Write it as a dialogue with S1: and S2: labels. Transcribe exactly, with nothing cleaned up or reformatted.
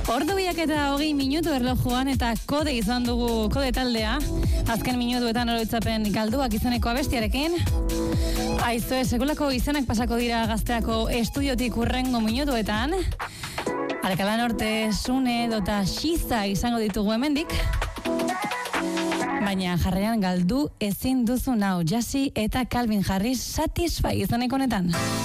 S1: Ordu biak eta hogei minutu erlojuan eta kode izan dugu kode taldea. Azken minutuetan oroitzapen galduak izeneko abestiarekin. Aizue, sekulako izenak pasako dira Gazteako estudiotik urrengo minutuetan. Alcalá Norte, Sune dota Xiza izango ditugu hemendik. Baina jarrean galdu ezin duzu nau, Jasi eta Calvin Harris Satisfy izeneko honetan.